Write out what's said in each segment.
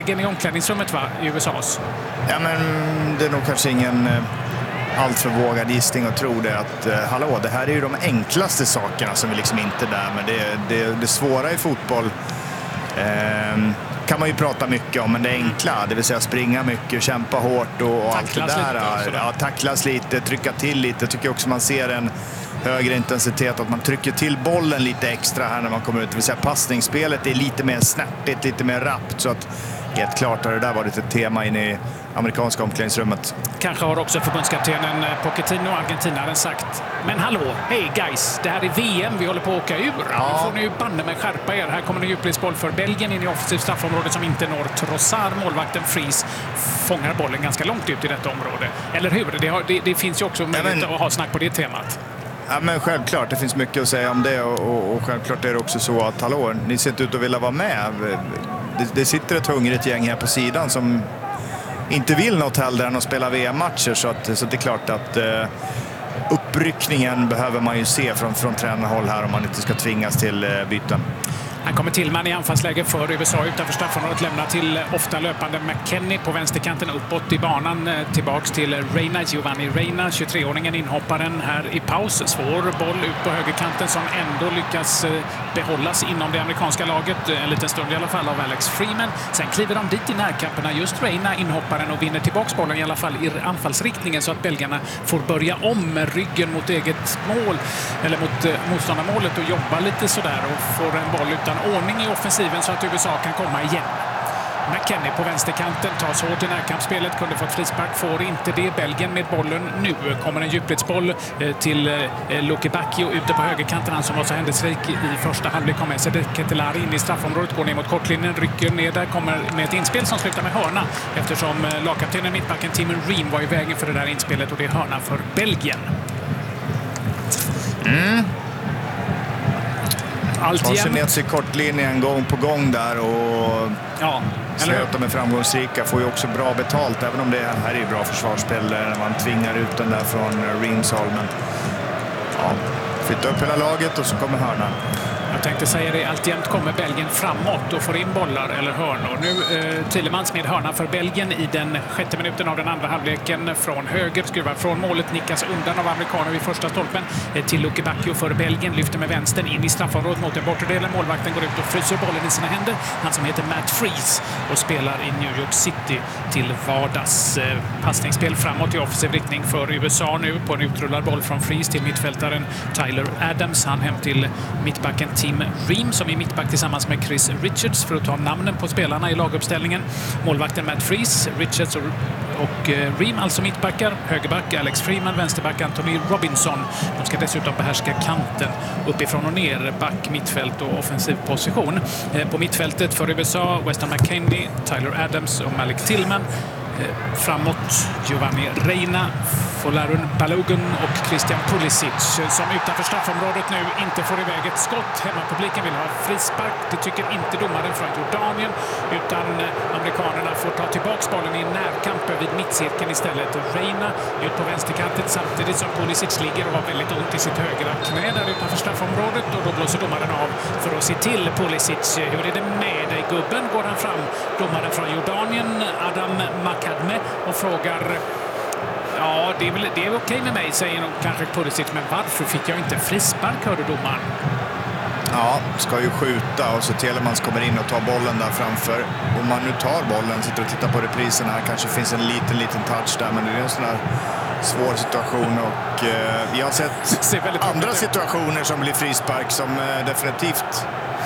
I omklädningsrummet i USAs. Ja, men det är nog kanske ingen allt för vågad gissning att tro det att hallå, det här är ju de enklaste sakerna som vi liksom inte är där, men det svåra i fotboll kan man ju prata mycket om, men det enkla, det vill säga springa mycket, kämpa hårt och allt det där. Ja, tacklas lite, trycka till lite. Jag tycker också man ser en högre intensitet, att man trycker till bollen lite extra här när man kommer ut. Det vill säga passningsspelet är lite mer snärtigt, lite mer rappt, så att helt klart har det där varit ett tema in i amerikanska omklädningsrummet. Kanske har också förbundskaptenen Pochettino, argentinaren, sagt: men hallå, hej guys, det här är VM, vi håller på att åka ur. Nu får ni ju banne med skärpa er. Här kommer en djupledsboll för Belgien in i offensivt straffområde som inte når Trossard. Målvakten Fries fångar bollen ganska långt ut i detta område. Eller hur? Det finns ju också möjlighet att ha snack på det temat. Ja, men självklart, det finns mycket att säga om det, och självklart är det också så att hallå, ni ser inte ut att vilja vara med. Det sitter ett hungrigt gäng här på sidan som inte vill något hellre än att spela VM-matcher, så det är klart att uppryckningen behöver man ju se från tränarhåll här om man inte ska tvingas till byten. Han kommer Tillman i anfallsläge för USA utanför straffområdet, lämnar till ofta löpande McKennie på vänsterkanten uppåt i banan. Tillbaks till Reina, Giovanni Reina, 23-åringen, inhopparen här i paus. Svår boll ut på högerkanten som ändå lyckas behållas inom det amerikanska laget en liten stund i alla fall av Alex Freeman. Sen kliver de dit i närkamperna, just Reina, inhopparen, och vinner tillbaks bollen i alla fall i anfallsriktningen, så att belgarna får börja om med ryggen mot eget mål, eller mot motståndarmålet, och jobba lite sådär och får en boll utan ordning i offensiven så att USA kan komma igen. McKennie på vänsterkanten tas hårt i närkampsspelet, kunde fått frispark, får inte det. Belgien med bollen nu. Kommer en djupledsboll till Luke Bacchio ute på högerkanten, han som var så händelserik i första halvlek. Kommer Cedric Ketelari in i straffområdet, går ner mot kortlinjen, rycker ner där, kommer med ett inspel som slutar med hörna, eftersom lagkaptenen, mittbacken Tim Ream, var i vägen för det där inspelet, och det är hörna för Belgien. Tar sig ner till kortlinjen gång på gång där, och ser att de är framgångsrika. Får ju också bra betalt, även om det här är bra försvarsspel när man tvingar ut den där från Reams håll. Men flytta upp hela laget och så kommer hörnan. Jag tänkte säga det, alltjämt kommer Belgien framåt och får in bollar eller hörnor. Nu Tielemans med hörna för Belgien i den 6:e minuten av den andra halvleken. Från höger, skruvar från målet, nickas undan av amerikaner vid första stolpen. Till Luke Bacchio för Belgien, lyfter med vänstern in i straffområdet mot den bortre delen. Målvakten går ut och fryser bollen i sina händer. Han som heter Matt Freese och spelar i New York City till vardags. Passningsspel framåt i offensiv riktning för USA nu på en utrullad boll från Freese till mittfältaren Tyler Adams. Han hem till mittbacken Tim Ream som är mittback tillsammans med Chris Richards, för att ta namnen på spelarna i laguppställningen. Målvakten Matt Freese, Richards och Ream alltså mittbackar. Högerback Alex Freeman, vänsterback Anthony Robinson. De ska dessutom behärska kanten uppifrån och ner, back, mittfält och offensiv position. På mittfältet för USA, Weston McKennie, Tyler Adams och Malik Tillman. Framåt Giovanni Reina, Folarin Balogun och Christian Pulisic, som utanför straffområdet nu inte får iväg ett skott. Hemmapubliken vill ha frispark. Det tycker inte domaren från Jordanien, utan amerikanerna får ta tillbaka bollen i närkamper vid mittcirkeln istället. Reina ut på vänsterkanten samtidigt som Pulisic ligger och har väldigt ont i sitt högra knä där utanför straffområdet, och då blåser domaren av för att se till Pulisic. Hur är det med dig gubben? Går han fram, domaren från Jordanien, Adam Makadme, och frågar: ja, det är okej med mig, säger nog kanske Pulisic, men varför fick jag inte frispark, hörde domaren? Ja, ska ju skjuta, och så Tielemans kommer in och tar bollen där framför. Om man nu tar bollen, sitter och tittar på reprisen här, kanske finns en liten touch där, men det är en sån här svår situation, och vi har sett andra situationer som blir frispark som definitivt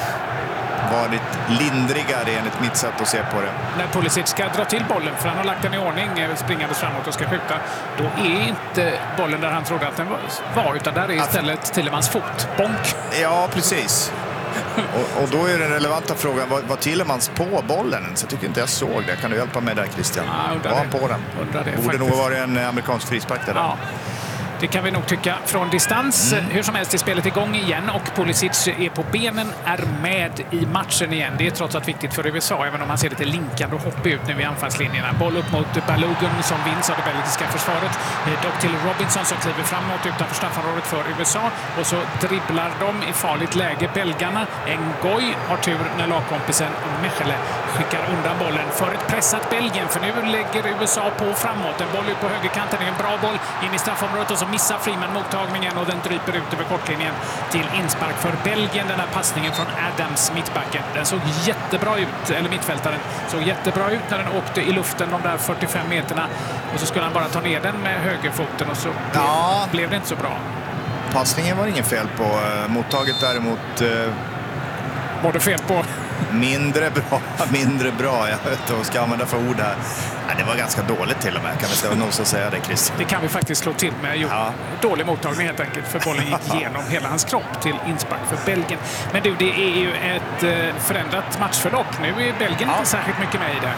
varit lindrigare enligt mitt sätt att se på det. När Pulisic ska dra till bollen, för han har lagt den i ordning, springandes framåt och ska skjuta, då är inte bollen där han trodde att den var, utan där är istället Tielemans fot. Bonk! Ja, precis. Och då är den relevanta frågan, var Tielemans på bollen? Så jag tycker inte jag såg det. Kan du hjälpa mig där, Christian? Ja, var han på den? Det borde nog vara en amerikansk frispark där. Ja. Det kan vi nog tycka från distans. Hur som helst är spelet igång igen och Pulisic är på benen, är med i matchen igen. Det är trots allt viktigt för USA, även om han ser lite linkande och hoppig ut nu i anfallslinjerna. Boll upp mot Balogun som vinns av det belgiska försvaret. Dock till Robinson som kliver framåt utanför straffområdet för USA. Och så dribblar de i farligt läge belgarna. Ngoy har tur när lagkompisen Mechele skickar undan bollen för ett pressat Belgien. För nu lägger USA på framåt. En boll ut på högerkanten är en bra boll in i straffområdet och så missar Freeman mottagningen och den dryper ut över kortlinjen till inspark för Belgien. Den här passningen från Adams, mittbacken. Den såg jättebra ut, eller mittfältaren såg jättebra ut när den åkte i luften de där 45 meterna. Och så skulle han bara ta ner den med högerfoten och så blev det inte så bra. Passningen var ingen fel på. Mottaget däremot... Var det fel på? Mindre bra. Jag vet inte vad jag ska använda för ord här. Det var ganska dåligt till och med. Kan vi någon som säga det, Christian? Det kan vi faktiskt slå till med. Dålig mottagning helt enkelt, för bollen gick igenom hela hans kropp till inspark för Belgien. Men du, det är ju ett förändrat matchförlopp. Nu är Belgien inte särskilt mycket med i det.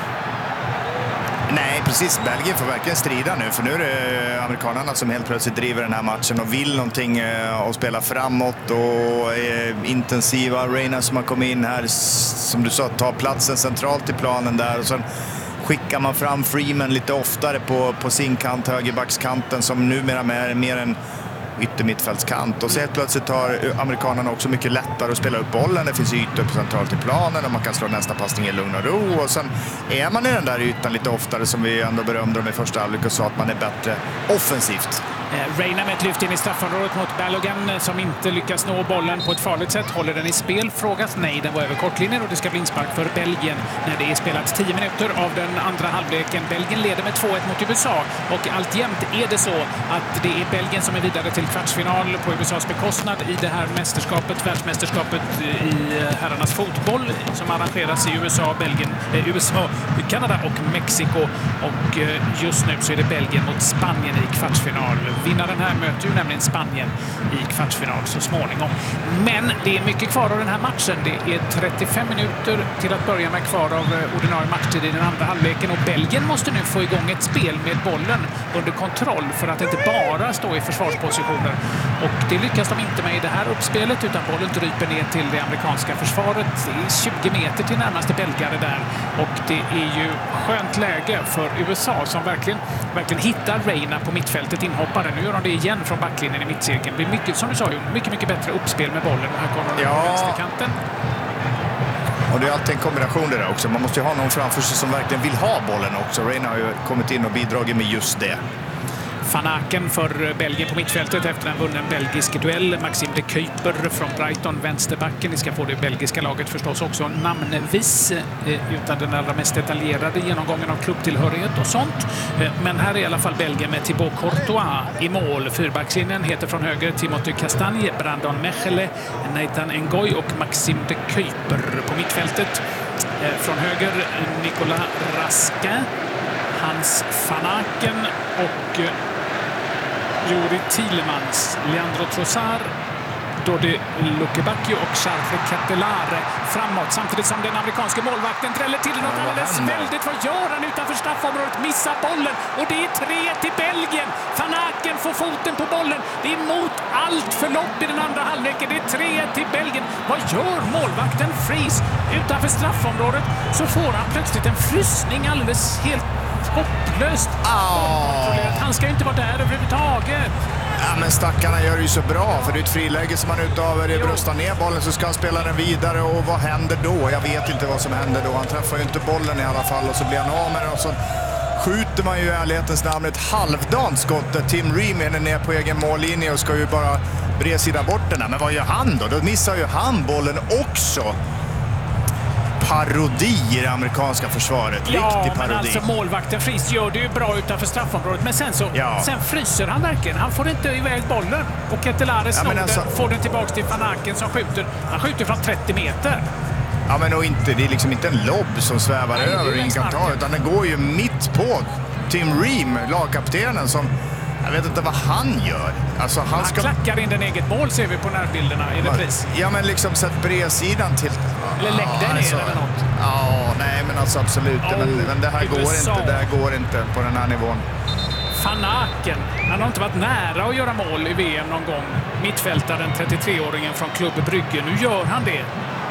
Nej, precis. Belgien får verkligen strida nu. För nu är det amerikanerna som helt plötsligt driver den här matchen och vill någonting och spela framåt och är intensiva. Reina som har kommit in här, som du sa, tar platsen centralt i planen där. Och sen skickar man fram Freeman lite oftare på sin kant, högerbackskanten, som numera är mer en yttermittfältskant. Och så helt plötsligt har amerikanerna också mycket lättare att spela upp bollen. Det finns ytor på centralt i planen och man kan slå nästa passning i lugn och ro. Och sen är man i den där ytan lite oftare, som vi ändå berömde om i första halvlek och sa att man är bättre offensivt. Reina med ett lyft in i straffområdet mot Balogun som inte lyckas nå bollen på ett farligt sätt. Håller den i spel? Frågas nej, den var över kortlinjen och det ska bli inspark för Belgien när det är spelat 10 minuter av den andra halvleken. Belgien leder med 2-1 mot USA och alltjämt är det så att det är Belgien som är vidare till kvartsfinal på USAs bekostnad i det här mästerskapet, världsmästerskapet i herrarnas fotboll som arrangeras i USA, Belgien, USA, Kanada och Mexiko. Och just nu så är det Belgien mot Spanien i kvartsfinal. Vinnaren här möter ju nämligen Spanien i kvartsfinal så småningom. Men det är mycket kvar av den här matchen. Det är 35 minuter till att börja med kvar av ordinarie matchtid i den andra halvleken. Och Belgien måste nu få igång ett spel med bollen under kontroll för att inte bara stå i försvarspositioner. Och det lyckas de inte med i det här uppspelet, utan bollen dryper ner till det amerikanska försvaret. Det är 20 meter till närmaste belgare där. Och det är ju skönt läge för USA som verkligen hittar Reina på mittfältet, inhoppare. Nu gör de det igen från backlinjen i mittcirkeln. Det blir mycket, som du sa, mycket bättre uppspel med bollen. Och här kommer de på vänsterkanten. Och det är alltid en kombination där också. Man måste ju ha någon framför sig som verkligen vill ha bollen också. Reina har ju kommit in och bidragit med just det. Van Aken för Belgien på mittfältet efter en vunnen belgisk duell. Maxime de Kuyper från Brighton, vänsterbacken. Ni ska få det belgiska laget förstås också namnvis utan den allra mest detaljerade genomgången av klubbtillhörighet och sånt. Men här är i alla fall Belgien med Thibaut Courtois i mål. Fyrbackslinjen heter från höger Timothy Castagne, Brandon Mechele, Nathan Ngoy och Maxime de Kuyper på mittfältet. Från höger Nicolas Raskin, Hans Van Aken och Juri Tielemans, Leandro Trossard, Dodi Lukebakio och Charles Catelare framåt. Samtidigt som den amerikanska målvakten dräller till något alldeles väldigt. Vad gör han utanför straffområdet? Missar bollen och det är 3 till Belgien. Van Aken får foten på bollen. Det är mot allt förlopp i den andra halvleken. Det är 3 till Belgien. Vad gör målvakten Fries? Utanför straffområdet så får han plötsligt en frysning alldeles helt hopplöst. Han ska ju inte vara där överhuvudtaget. Ja, men stackarna gör det ju så bra, för det är ett friläge som han utav bröstar ner bollen, så ska han spela den vidare, och vad händer då? Jag vet inte vad som händer då. Han träffar ju inte bollen i alla fall och så blir han av med den och så skjuter man ju i ärlighetens namn ett halvdant skott där Tim Ream är ner på egen mållinje och ska ju bara bredsida bort den. Men vad gör han då? Då missar ju han bollen också. Parodi i det amerikanska försvaret. Riktig parodi. Men alltså målvakten Fries gör det ju bra utanför straffområdet. Men sen fryser han verkligen. Han får inte iväg bollen. Och Catelare snor den, får den tillbaka till Van Aken som skjuter. Han skjuter från 30 meter. Ja, men och inte, det är liksom inte en lobb som svävar över och ingen kan ta, utan den går ju mitt på Tim Ream, lagkaptenen, som... Jag vet inte vad han gör. Alltså, han klackar in den eget mål, ser vi på närbilderna i repris. Ja, men liksom sett bredsidan till... Eller lägg den ner eller något. Ja, nej, men alltså absolut. Men det här går inte. Det här går inte på den här nivån. Van Aken. Han har inte varit nära att göra mål i VM någon gång. Mittfältaren, 33-åringen från Club Brygge. Nu gör han det.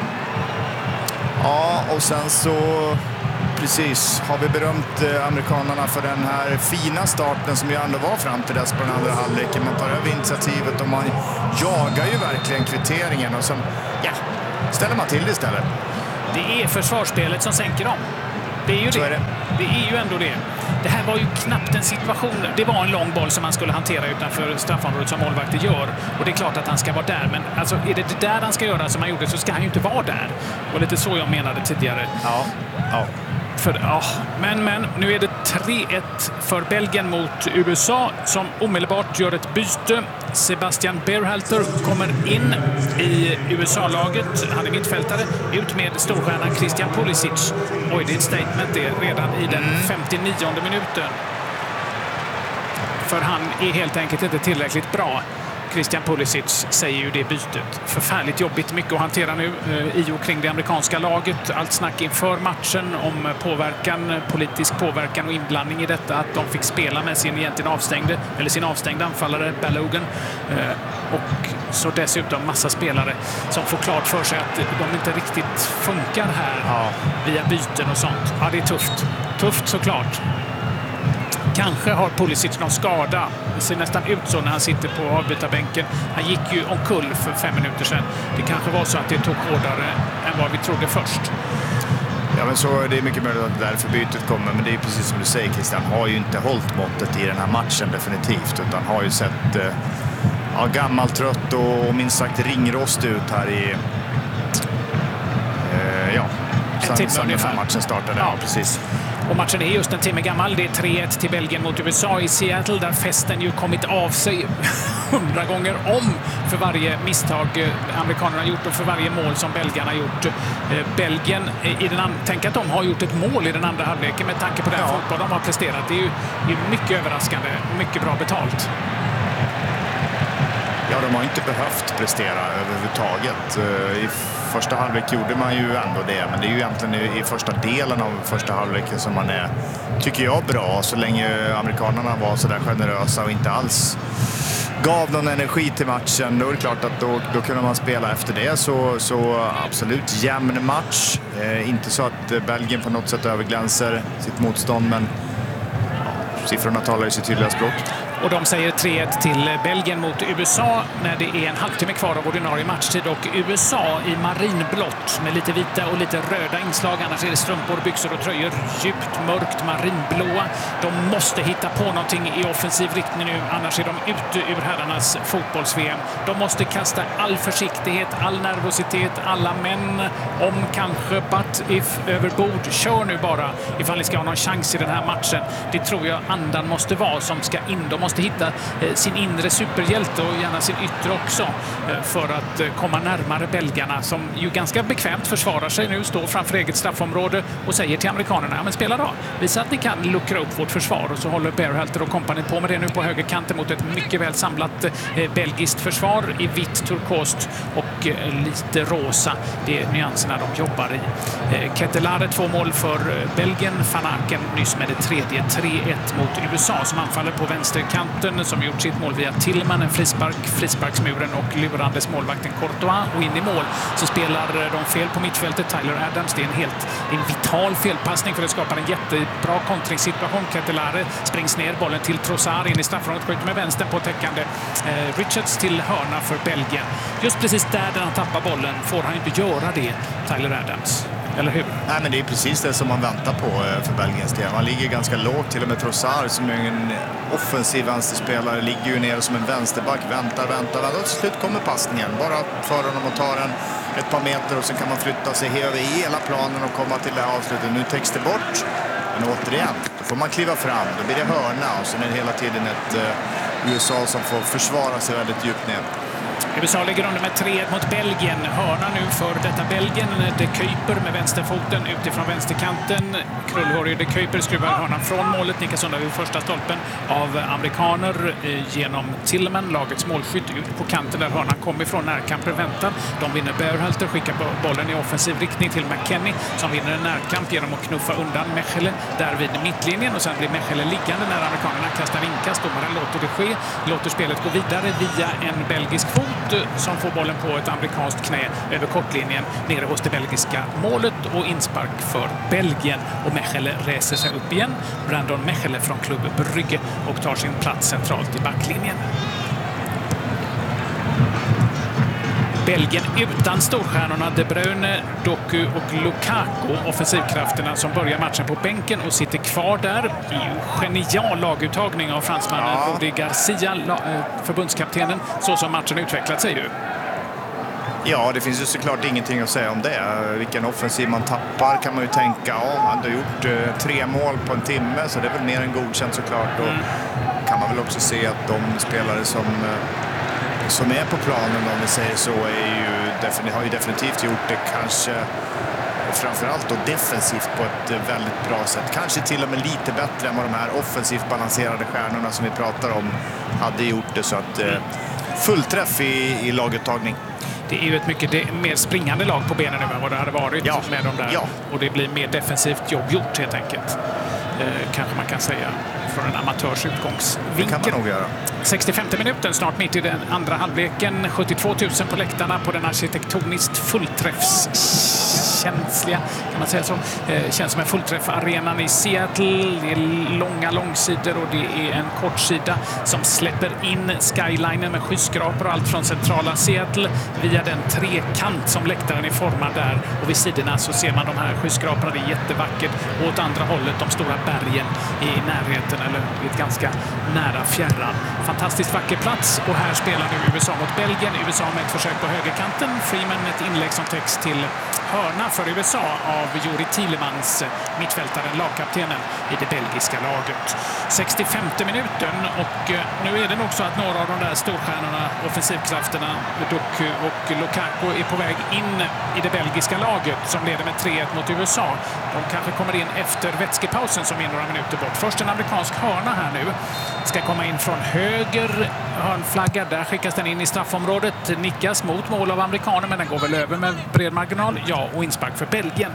Ja, och sen så precis har vi berömt amerikanerna för den här fina starten som ju ändå var fram till dess på den andra halvleken. Man tar över initiativet och man jagar ju verkligen kvitteringen och sen ställer man till det istället. Det är försvarsspelet som sänker dem. Det är ju det. Det är ju ändå det. Det här var ju knappt en situation. Det var en lång boll som man skulle hantera utanför straffområdet som målvakter gör. Och det är klart att han ska vara där. Men alltså, är det där han ska göra som han gjorde så ska han ju inte vara där. Och lite så jag menade tidigare. Ja. Men nu är det 3-1 för Belgien mot USA som omedelbart gör ett byte. Sebastian Berhalter kommer in i USA-laget. Han är mittfältare. Ut med storstjärnan Christian Pulisic. Oj, det är ett statement det redan i den 59:e minuten. För han är helt enkelt inte tillräckligt bra. Christian Pulisic säger ju det bytet. Förfärligt jobbigt, mycket att hantera nu i och kring det amerikanska laget. Allt snack inför matchen om påverkan, politisk påverkan och inblandning i detta. Att de fick spela med sin avstängde anfallare Balogun. Och så dessutom massa spelare som får klart för sig att de inte riktigt funkar här via byten och sånt. Ja, det är tufft. Tufft såklart. Kanske har Pulisic någon skada. Det ser nästan ut så när han sitter på avbytarbänken. Han gick ju omkull för 5 minuter sedan. Det kanske var så att det tog hårdare än vad vi trodde först. Ja, men så det är mycket möjligt att därför bytet kommer. Men det är precis som du säger, Christian har ju inte hållit måttet i den här matchen definitivt. Utan har ju sett gammal, trött och minst sagt ringrost ut här i... sen den här matchen startade. Ja, precis. Och matchen är just en timme gammal. Det är 3-1 till Belgien mot USA i Seattle där festen ju kommit av sig 100 gånger om för varje misstag amerikanerna har gjort och för varje mål som belgarna har gjort. Belgien, tänk att de har gjort ett mål i den andra halvleken med tanke på den fotboll de har presterat. Det är ju mycket överraskande, mycket bra betalt. Ja, de har inte behövt prestera överhuvudtaget. I första halvlek gjorde man ju ändå det, men det är ju egentligen i första delen av första halvleken som man är, tycker jag, bra. Så länge amerikanerna var så där generösa och inte alls gav någon energi till matchen, då är det klart att då kunde man spela efter det. Så absolut jämn match. Inte så att Belgien på något sätt överglänser sitt motstånd, men siffrorna talar i sitt tydliga språk. Och de säger 3-1 till Belgien mot USA när det är en halvtimme kvar av ordinarie matchtid. Och USA i marinblått med lite vita och lite röda inslag. Annars är det strumpor, byxor och tröjor djupt mörkt marinblåa. De måste hitta på någonting i offensiv riktning nu. Annars är de ute ur herrarnas fotbolls-VM. De måste kasta all försiktighet, all nervositet, alla män om kanske but if överbord. Kör nu bara ifall ni ska ha någon chans i den här matchen. Det tror jag andan måste vara som ska in. De måste hitta sin inre superhjälte och gärna sin yttre också för att komma närmare belgarna som ju ganska bekvämt försvarar sig nu, står framför eget straffområde och säger till amerikanerna, ja men spela då. Visa att ni kan luckra upp vårt försvar. Och så håller Berhalter och kompani på med det nu på högerkanten mot ett mycket väl samlat belgiskt försvar i vitt, turkost och lite rosa. Det är nyanserna de jobbar i. Ketelare 2 mål för Belgien. Van Aken nyss med det tredje. 3-1 mot USA som anfaller på vänsterkanten som gjort sitt mål via Tillman, en frisparksmuren och lurandes målvakten Courtois. Och in i mål så spelar de fel på mittfältet. Tyler Adams, det är en vital felpassning för att skapa en jättebra kontringssituation. Ketelare springs ner, bollen till Trossard in i straffområdet, skjuter med vänstern på täckande Richards till hörna för Belgien. Just precis där han tappar bollen får han inte göra det, Tyler Adams. Eller hur? Nej, men det är precis det som man väntar på för Belgiens del. Man ligger ganska lågt, till och med Trossard som är en offensiv vänsterspelare ligger ju ner som en vänsterback, väntar och till slut kommer passningen. Bara för honom och tar den ett par meter och sen kan man flytta sig över hela planen och komma till det här avslutet. Nu täcks det bort, men återigen, då får man kliva fram, då blir det hörna och sen är det hela tiden ett USA som får försvara sig väldigt djupt ner. USA ligger under med 3-1 mot Belgien. Hörna nu för detta Belgien. De Kuyper med vänsterfoten utifrån vänsterkanten. Krullhårig De Kuyper skruvar hörnan från målet. Nickas undan vid första stolpen av amerikaner genom Tillman, lagets målskytt, ut på kanten där hörnan kommer ifrån. Närkamper väntar. De vinner Berhalter, skickar bollen i offensiv riktning till McKennie som vinner en närkamp genom att knuffa undan Mechele där vid mittlinjen. Och sen blir Mechele liggande när amerikanerna kastar inkast. Domaren låter det ske. Låter spelet gå vidare via en belgisk fot som får bollen på ett amerikanskt knä över kortlinjen nere hos det belgiska målet och inspark för Belgien. Och Mechele reser sig upp igen. Brandon Mechele från Club Brugge och tar sin plats centralt i backlinjen. Belgien utan storstjärnorna De Bruyne, Doku och Lukaku. Offensivkrafterna som börjar matchen på bänken och sitter kvar där. Genial laguttagning av fransmannen Rudi Garcia, förbundskaptenen, så som matchen utvecklat sig ju. Ja, det finns ju såklart ingenting att säga om det. Vilken offensiv man tappar kan man ju tänka. Ja, han har gjort 3 mål på en timme, så det är väl mer än godkänt såklart. Och kan man väl också se att de spelare som är på planen, om vi säger så, har ju definitivt gjort det kanske framförallt då defensivt på ett väldigt bra sätt. Kanske till och med lite bättre än vad de här offensivt balanserade stjärnorna som vi pratar om hade gjort det. Så att fullträff i laguttagning. Det är ju ett mycket mer springande lag på benen nu än vad det hade varit med de där. Ja. Och det blir mer defensivt jobb gjort helt enkelt. Kanske man kan säga från en amatörs utgångsvinkel. Det kan man nog göra. 65 minuten, snart mitt i den andra halvleken. 72 000 på läktarna på den arkitektoniskt fullträffskänsliga, kan man säga så. Känns som en fullträffarenan i Seattle. Det är långa långsidor och det är en kortsida som släpper in skylinen med skyskrapor och allt från centrala Seattle via den trekant som läktaren är formad där. Och vid sidorna så ser man de här skyskraporna. Det är jättevackert. Och åt andra hållet de stora bergen i närheten eller ett ganska nära fjärran. Fantastiskt vacker plats och här spelar nu USA mot Belgien. USA med ett försök på högerkanten. Freeman ett inlägg som täcks till hörna för USA av Juri Tielemans, mittfältaren, lagkaptenen i det belgiska laget. 65 minuten och nu är det nog så att några av de där storstjärnorna, offensivkrafterna, Doku och Lukaku är på väg in i det belgiska laget som leder med 3-1 mot USA. De kanske kommer in efter vätskepausen som är några minuter bort. Först en amerikansk hörna här nu. Ska komma in från höger hörnflagga. Där skickas den in i straffområdet. Nickas mot mål av amerikaner, men den går väl över med bred marginal. Ja, och inspark för Belgien.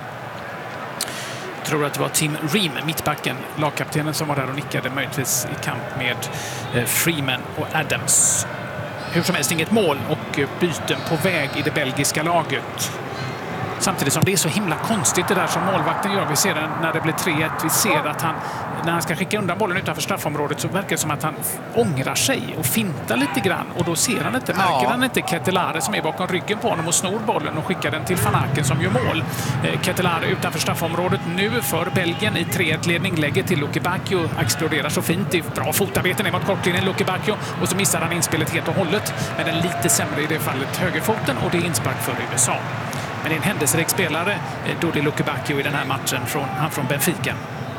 Jag tror att det var Tim Ream, mittbacken, lagkaptenen, som var där och nickade, möjligtvis i kamp med Freeman och Adams. Hur som helst inget mål och byten på väg i det belgiska laget. Samtidigt som det är så himla konstigt det där som målvakten gör. Vi ser det när det blir 3-1. Vi ser att när han ska skicka undan bollen utanför straffområdet så verkar det som att han ångrar sig och fintar lite grann. Och då ser han inte, märker han inte Ketelare som är bakom ryggen på honom och snor bollen och skickar den till Van Aken som gör mål. Ketelare utanför straffområdet nu för Belgien i 3-1-ledning. Lägger till Luke Bacchio, exploderar så fint. Det är bra fotarbete ner mot kortlinjen Luke Bacchio och så missar han inspelet helt och hållet. Men den lite sämre i det fallet högerfoten och det är inspark för USA. Men det är en händelserik spelare, Dodi Luke Bacchio, i den här matchen, han från Benfica.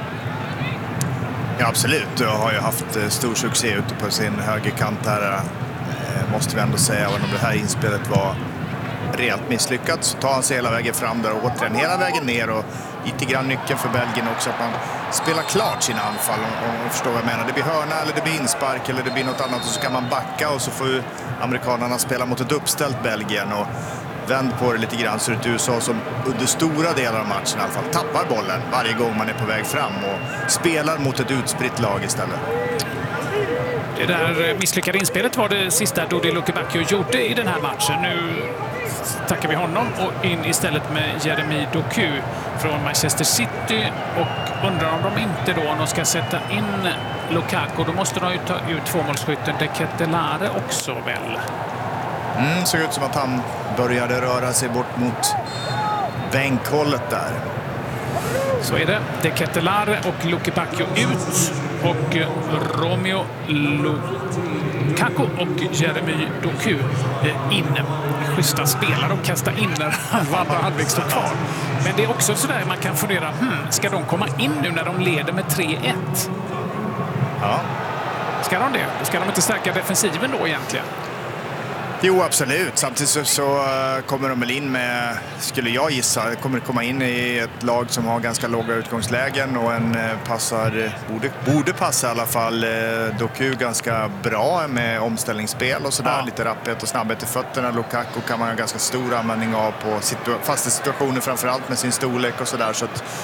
Ja, absolut. Jag har ju haft stor succé ute på sin högerkant här, måste vi ändå säga. Och om det här inspelet var rejält misslyckat så tar han sig hela vägen fram där och återigen hela vägen ner. Och lite grann nyckeln för Belgien också, att man spelar klart sina anfall, om förstår vad jag menar. Det blir hörna eller det blir inspark eller det blir något annat och så kan man backa och så får ju amerikanerna spela mot ett uppställt Belgien. Och vänd på det lite grann så det är USA som under stora delar av matchen i alla fall tappar bollen varje gång man är på väg fram och spelar mot ett utspritt lag istället. Det där misslyckade inspelet var det sista Dodi Luke Bacchio gjorde i den här matchen. Nu tackar vi honom och in istället med Jeremy Doku från Manchester City och undrar om de inte då, om de ska sätta in Lukaku, då måste de ju ta ut tvåmålsskytten De Ketelare också väl. Såg ut som att han började röra sig bort mot bänkhållet där. Så är det. De Ketelare och Luke Bacchio ut och Romeo Lukaku och Jeremy Doku in. Schyssta spelare och kasta in när andra halvlek står kvar. Men det är också så där man kan fundera, ska de komma in nu när de leder med 3-1? Ja. Ska de det? Ska de inte stärka defensiven då egentligen? Jo, absolut. Samtidigt så kommer de väl in med, skulle jag gissa, kommer komma in i ett lag som har ganska låga utgångslägen och borde passa i alla fall Doku ganska bra med omställningsspel och sådär. Ja. Lite rapphet och snabbhet i fötterna. Lukaku kan man ha ganska stor användning av på fasta situationer, framförallt med sin storlek och sådär. Så att,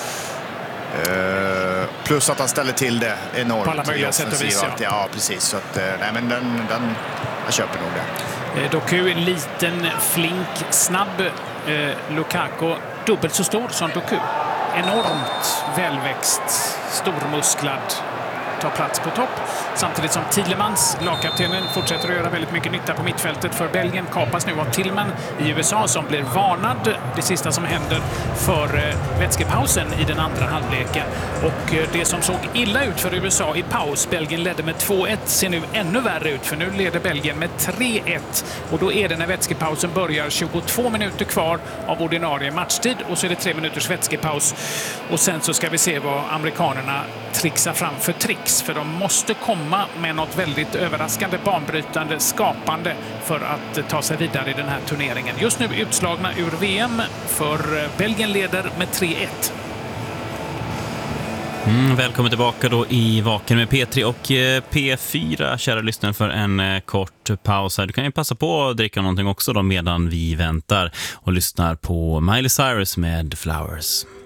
plus att han ställer till det enormt. På alla möjliga sätt och vis. Ja, precis. Så att, nej, men jag köper nog det. Doku är liten, flink, snabb. Lukaku dubbelt så stor som Doku. Enormt välväxt, stormusklad, tar plats på topp. Samtidigt som Tielemans, lagkaptenen, fortsätter att göra väldigt mycket nytta på mittfältet för Belgien. Kapas nu av Tillman i USA som blir varnad. Det sista som händer för vätskepausen i den andra halvleken. Och det som såg illa ut för USA i paus, Belgien ledde med 2-1, ser nu ännu värre ut. För nu leder Belgien med 3-1. Och då är det när vätskepausen börjar 22 minuter kvar av ordinarie matchtid. Och så är det 3 minuters vätskepaus. Och sen så ska vi se vad amerikanerna trixar fram för tricks. För de måste komma med något väldigt överraskande, banbrytande, skapande för att ta sig vidare i den här turneringen. Just nu utslagna ur VM, för Belgien leder med 3-1. Välkommen tillbaka då i Vaken med P3 och P4, kära lyssnare, för en kort paus här. Du kan ju passa på att dricka någonting också då medan vi väntar och lyssnar på Miley Cyrus med Flowers.